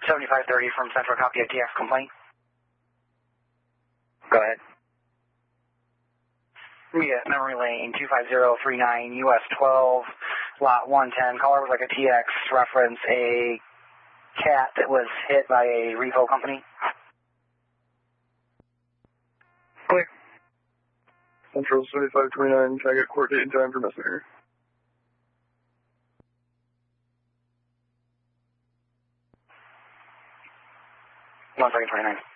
7530 from Central, copy a TX complaint. Go ahead. Yeah, memory lane 25039 US 12, lot 110. Caller was like a TX, reference a cat that was hit by a repo company. Clear. Central 7529, can I get court date and time for messenger? One second, 29.